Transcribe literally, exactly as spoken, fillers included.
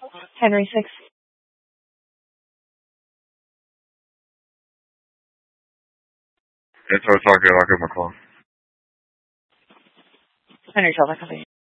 Henry six. That's what I was talking about. I'll give him a call. Henry twelve, I copy.